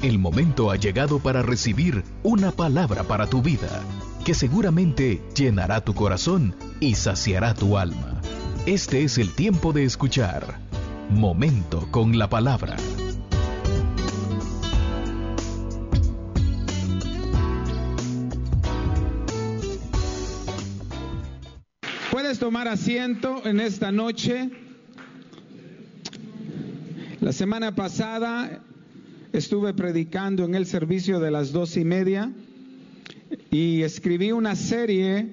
El momento ha llegado para recibir una palabra para tu vida, que seguramente llenará tu corazón y saciará tu alma. Este es el tiempo de escuchar Momento con la Palabra. Puedes tomar asiento en esta noche. La semana pasada estuve predicando en el servicio de las 2:30 y escribí una serie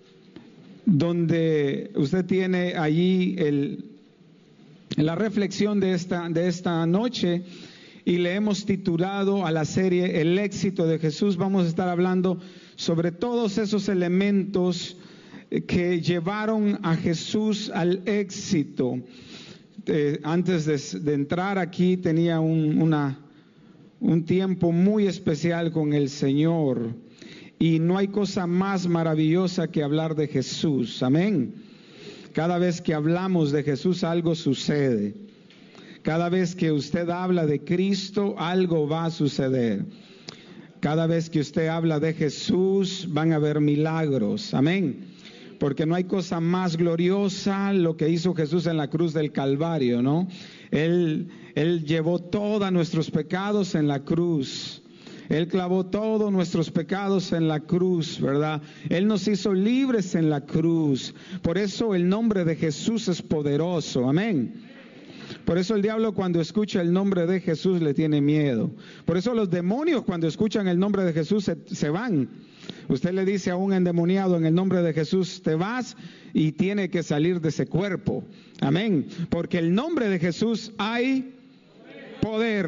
donde usted tiene allí la reflexión de esta noche, y le hemos titulado a la serie El éxito de Jesús. Vamos a estar hablando sobre todos esos elementos que llevaron a Jesús al éxito. Antes de entrar aquí tenía un tiempo muy especial con el Señor, y no hay cosa más maravillosa que hablar de Jesús. Amén. Cada vez que hablamos de Jesús, algo sucede. Cada vez que usted habla de Cristo, algo va a suceder. Cada vez que usted habla de Jesús, van a haber milagros. Amén. Porque no hay cosa más gloriosa lo que hizo Jesús en la cruz del Calvario, ¿no? Él llevó todos nuestros pecados en la cruz. Él clavó todos nuestros pecados en la cruz, ¿verdad? Él nos hizo libres en la cruz. Por eso el nombre de Jesús es poderoso. Amén. Por eso el diablo, cuando escucha el nombre de Jesús, le tiene miedo. Por eso los demonios, cuando escuchan el nombre de Jesús, se van. Usted le dice a un endemoniado: en el nombre de Jesús te vas, y tiene que salir de ese cuerpo. Amén. Porque el nombre de Jesús hay poder.